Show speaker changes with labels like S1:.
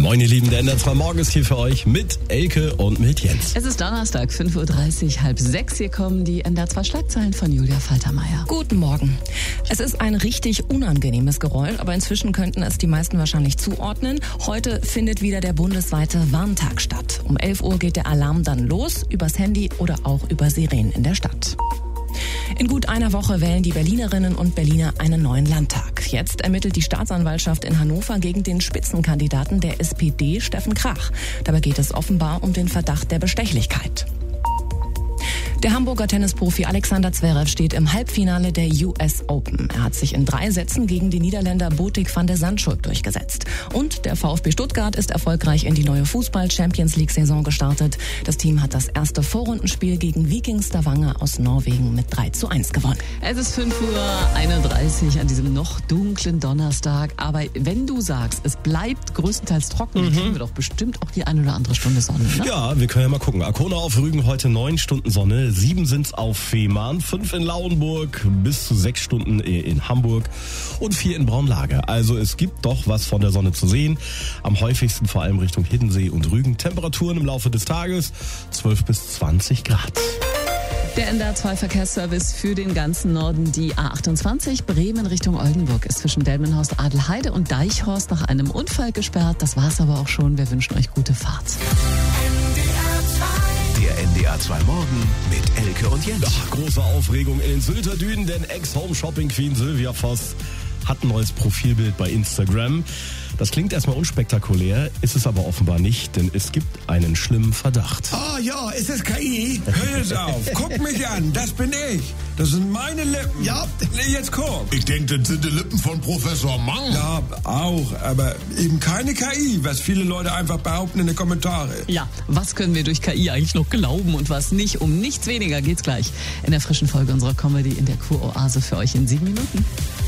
S1: Moin ihr Lieben, der NDR 2 Morgen ist hier für euch mit Elke und mit Jens.
S2: Es ist Donnerstag, 5.30 Uhr, halb 6. Hier kommen die NDR 2 Schlagzeilen von Julia Faltermeier.
S3: Guten Morgen. Es ist ein richtig unangenehmes Geräusch, aber inzwischen könnten es die meisten wahrscheinlich zuordnen. Heute findet wieder der bundesweite Warntag statt. Um 11 Uhr geht der Alarm dann los, übers Handy oder auch über Sirenen in der Stadt. In gut einer Woche wählen die Berlinerinnen und Berliner einen neuen Landtag. Jetzt ermittelt die Staatsanwaltschaft in Hannover gegen den Spitzenkandidaten der SPD, Steffen Krach. Dabei geht es offenbar um den Verdacht der Bestechlichkeit. Der Hamburger Tennisprofi Alexander Zverev steht im Halbfinale der US Open. Er hat sich in 3 Sätzen gegen die Niederländer Botic van der Zandschulp durchgesetzt. Und der VfB Stuttgart ist erfolgreich in die neue Fußball-Champions-League-Saison gestartet. Das Team hat das erste Vorrundenspiel gegen Viking Stavanger aus Norwegen mit 3:1 gewonnen.
S2: Es ist 5.31 Uhr an diesem noch dunklen Donnerstag. Aber wenn du sagst, es bleibt größtenteils trocken, dann kriegen wir doch bestimmt auch die eine oder andere Stunde Sonne, ne?
S1: Ja, wir können ja mal gucken. Arkona auf Rügen heute 9 Stunden Sonne. 7 sind's auf Fehmarn, 5 in Lauenburg, bis zu 6 Stunden in Hamburg und 4 in Braunlage. Also es gibt doch was von der Sonne zu sehen. Am häufigsten vor allem Richtung Hiddensee und Rügen. Temperaturen im Laufe des Tages 12 bis 20 Grad.
S2: Der NDR 2 Verkehrsservice für den ganzen Norden, die A28 Bremen Richtung Oldenburg, ist zwischen Delmenhorst, Adelheide und Deichhorst nach einem Unfall gesperrt. Das war's aber auch schon. Wir wünschen euch gute Fahrt.
S4: Der NDR 2 Morgen mit Elke und Jens.
S1: Ja, große Aufregung in den Sylter Dünen, denn Ex-Home-Shopping-Queen Sylvia Voss hat ein neues Profilbild bei Instagram. Das klingt erstmal unspektakulär, ist es aber offenbar nicht, denn es gibt einen schlimmen Verdacht.
S5: Ah ja, ist es KI? Hör es auf, guck mich an, das bin ich. Das sind meine Lippen. Ja, jetzt guck.
S6: Ich denke, das sind die Lippen von Professor Mang.
S5: Ja, auch, aber eben keine KI, was viele Leute einfach behaupten in den Kommentaren.
S2: Ja, was können wir durch KI eigentlich noch glauben und was nicht? Um nichts weniger geht's gleich in der frischen Folge unserer Comedy in der Kuroase für euch in 7 Minuten.